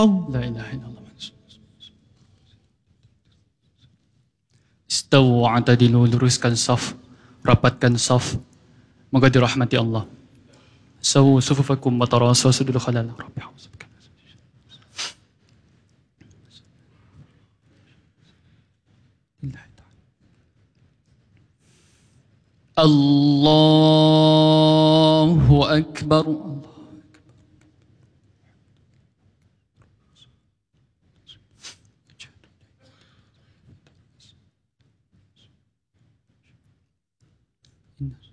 La ilaha illallah. Istawu atadilu, luruskan saf, rapatkan saf. Moga dirahmati Allah. Sawu sufufakum wa tarasasu dulu khalal. Rabbi hauzubika. Allahu Akbar. Allah.